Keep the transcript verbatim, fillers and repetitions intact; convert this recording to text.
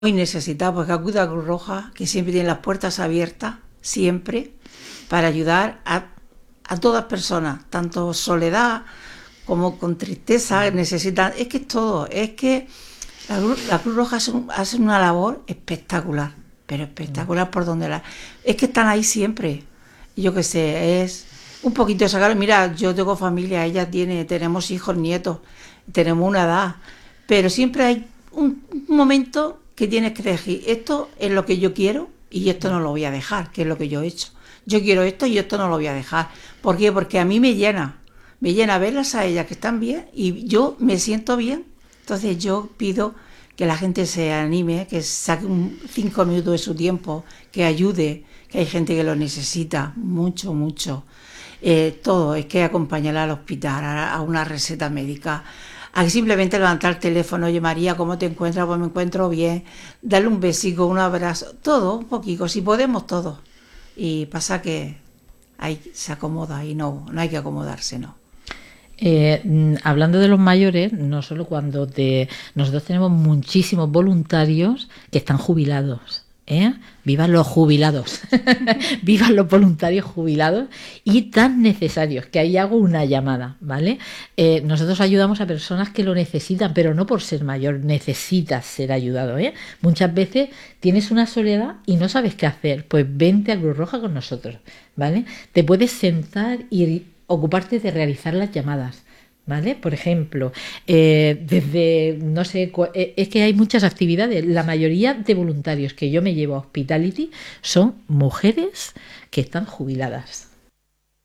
muy necesitado, porque acude a Cruz Roja, que siempre tiene las puertas abiertas, siempre, para ayudar a, a todas personas, tanto soledad como con tristeza, necesitan, es que es todo, es que la, la Cruz Roja hace, un, hace una labor espectacular, pero espectacular por donde la... Es que están ahí siempre, yo qué sé, es un poquito de sacar, mira, yo tengo familia, ella tiene, tenemos hijos, nietos, tenemos una edad, pero siempre hay un, un momento que tienes que elegir, esto es lo que yo quiero y esto no lo voy a dejar, que es lo que yo he hecho. Yo quiero esto y esto no lo voy a dejar. ¿Por qué? Porque a mí me llena, me llena verlas a ellas que están bien y yo me siento bien. Entonces yo pido que la gente se anime, que saque un cinco minutos de su tiempo, que ayude, que hay gente que lo necesita mucho, mucho. Eh, todo, es que acompañarla al hospital, a, a una receta médica, a simplemente levantar el teléfono, oye María, ¿cómo te encuentras? Pues me encuentro bien, darle un besico, un abrazo, todo, un poquito, si podemos todo. Y pasa que ahí se acomoda y no, no hay que acomodarse, no. Eh, hablando de los mayores, no solo cuando te, nosotros tenemos muchísimos voluntarios que están jubilados. ¿Eh? Vivan los jubilados, vivan los voluntarios jubilados y tan necesarios, que ahí hago una llamada, ¿vale? Eh, nosotros ayudamos a personas que lo necesitan, pero no por ser mayor, necesitas ser ayudado, ¿eh? Muchas veces tienes una soledad y no sabes qué hacer, pues vente a Cruz Roja con nosotros, ¿vale? Te puedes sentar y ocuparte de realizar las llamadas. ¿Vale? Por ejemplo, eh, desde, no sé, es que hay muchas actividades. La mayoría de voluntarios que yo me llevo a Hospitality son mujeres que están jubiladas.